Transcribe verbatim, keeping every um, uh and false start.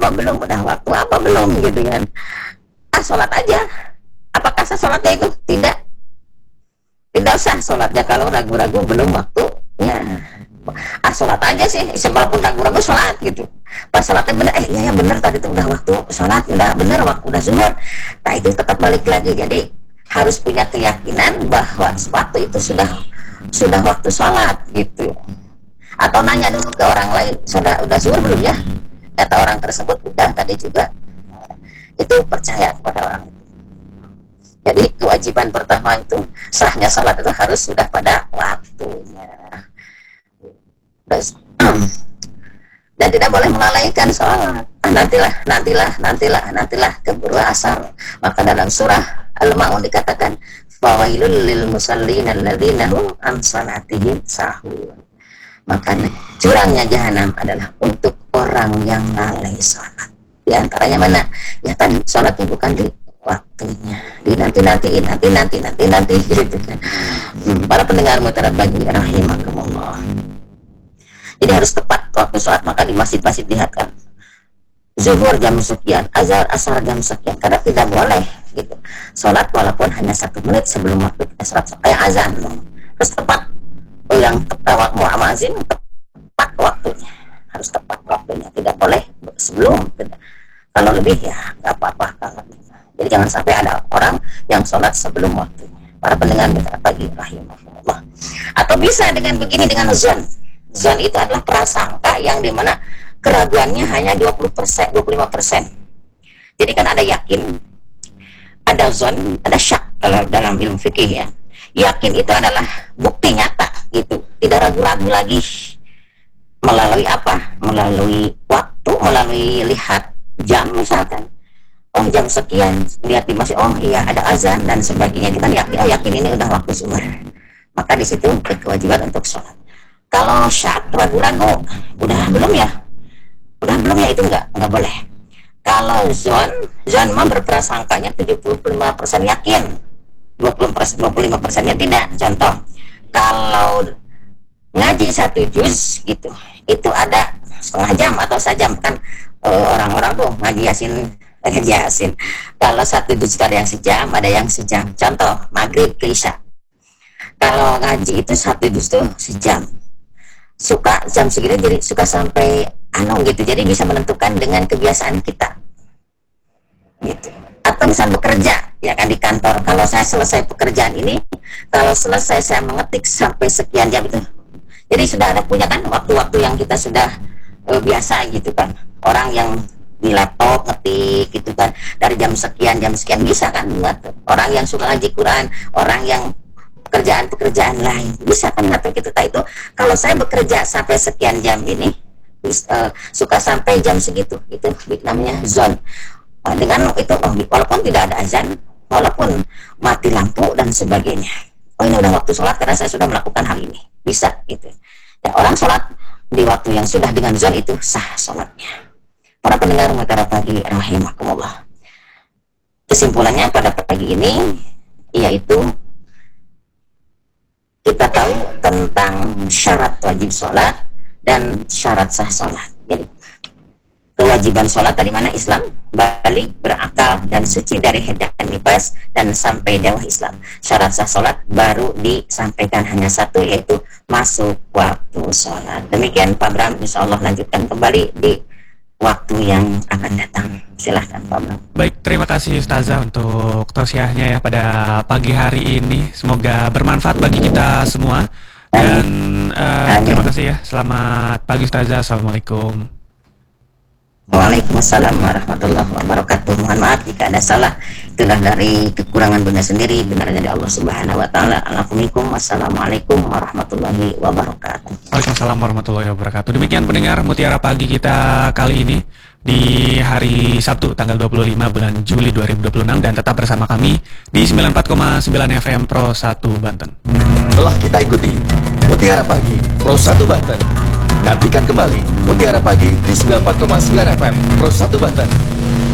apa belum, udah waktu apa belum gitu kan. Ah, sholat aja. Apakah sah sholatnya itu? Tidak. Tidak usah sholatnya kalau ragu-ragu belum waktunya. Ah, sholat aja sih, sebab ragu-ragu sholat gitu. Pas sholatnya benar, eh iya ya benar tadi itu udah waktu sholat, udah benar waktu udah zuhur. Nah itu tetap balik lagi. Jadi harus punya keyakinan bahwa sesuatu itu sudah sudah waktu sholat gitu. Atau nanya dulu ke orang lain, sudah udah zuhur belum ya? Kata orang tersebut udah tadi juga. Itu percaya kepada orang itu. Jadi kewajiban pertama itu sahnya salat itu harus sudah pada waktunya. Terus, dan tidak boleh melalaikan sholat. Nantilah, nantilah, nantilah, nantilah keburu asar. Maka dalam surah Al-Ma'un dikatakan, fawailul lil musallin alladzina hum an salatihim sahun. Maka curangnya jahanam adalah untuk orang yang lalai sholat. Di antaranya mana? Ya kan sholatnya bukan di waktunya, di nanti nantiin nanti nanti nanti nanti gitu kan. Hmm, para pendengar mutiara pagi rahimakumullah. Jadi harus tepat waktu sholat. Maka di masjid-masjid lihat kan, zuhur jam sekian, azhar asar jam sekian. Karena tidak boleh gitu sholat walaupun hanya satu menit sebelum waktu kita sholat kayak azan. Terus tepat yang tepat muazzin tepat waktunya, harus tepat waktunya, tidak boleh sebelum. Tidak. Kalau lebih ya nggak apa-apa kalau. Jadi jangan sampai ada orang yang sholat sebelum waktunya. Para pendengar mutiara pagi rahimahullah. Atau bisa dengan begini, dengan zon. Zon itu adalah prasangka yang dimana keraguannya hanya dua puluh persen, dua puluh lima persen. Jadi kan ada yakin, ada zon, ada syak kalau dalam ilmu fikih ya. Yakin itu adalah bukti nyata gitu, tidak ragu-ragu lagi. Melalui apa? Melalui waktu, melalui lihat jam misalkan. Oh jam sekian lihat di masjid, oh iya ada azan dan sebagainya, kita yakin, oh yakin ini udah waktu zuhur, maka di situ kewajiban untuk sholat. Kalau syak ragu-ragu, udah belum ya, udah belum ya, itu enggak, enggak boleh. Kalau zon, zon mah berprasangkanya tujuh puluh lima persen yakin, dua puluh persen, dua puluh lima persennya tidak. Contoh, kalau ngaji satu juz gitu, itu ada setengah jam atau sejam kan, orang-orang tuh ngaji yasin ngaji yasin. Kalau satu juz ada yang sejam, ada yang sejam. Contoh maghrib ke isya. Kalau ngaji itu satu juz tuh sejam. Suka jam segini, jadi suka sampai anu gitu. Jadi bisa menentukan dengan kebiasaan kita. Gitu. Atau misalnya bekerja, ya kan di kantor. Kalau saya selesai pekerjaan ini, kalau selesai saya mengetik sampai sekian jam itu. Jadi sudah ada punya kan waktu-waktu yang kita sudah eh, biasa gitu kan. Orang yang di laptop ngetik gitu kan, dari jam sekian jam sekian bisa kan ngatur. Orang yang suka ngaji Quran, orang yang pekerjaan-pekerjaan lain bisa kan ngatur gitu. Nah, itu kalau saya bekerja sampai sekian jam ini uh, suka sampai jam segitu, itu namanya zon. Nah, dengan itu oh, walaupun tidak ada azan, walaupun mati lampu dan sebagainya, oh ini udah waktu sholat karena saya sudah melakukan hal ini, bisa gitu ya. Orang sholat di waktu yang sudah dengan zon itu sah sholatnya. Para pendengar mutiara pagi rahimakumullah. Kesimpulannya pada pagi ini yaitu kita tahu tentang syarat wajib sholat dan syarat sah sholat. Jadi kewajiban sholat tadi mana? Islam, balik, berakal, dan suci dari hadas dan nifas, dan sampai dawah Islam. Syarat sah sholat baru disampaikan hanya satu, yaitu masuk waktu sholat. Demikian Pak Bram, insya Allah lanjutkan kembali di waktu yang akan datang. Silahkan Pak Bram. Baik, terima kasih Ustazah untuk tausiahnya ya pada pagi hari ini. Semoga bermanfaat bagi kita semua. Dan uh, terima kasih ya. Selamat pagi Ustazah. Assalamualaikum. Waalaikumsalam warahmatullahi wabarakatuh. Mohon maaf jika ada salah, itulah dari kekurangan bunda sendiri, benarnya dari Allah Subhanahu wa taala. Assalamualaikum warahmatullahi wabarakatuh. Waalaikumsalam warahmatullahi wabarakatuh. Demikian pendengar Mutiara Pagi kita kali ini di hari Sabtu tanggal dua puluh lima bulan Juli dua ribu dua puluh enam, dan tetap bersama kami di sembilan puluh empat koma sembilan F M Pro satu Banten. Telah kita ikuti Mutiara Pagi Pro satu Banten. Nantikan kembali Mutiara Pagi di sembilan puluh empat koma sembilan F M Pro satu Banten.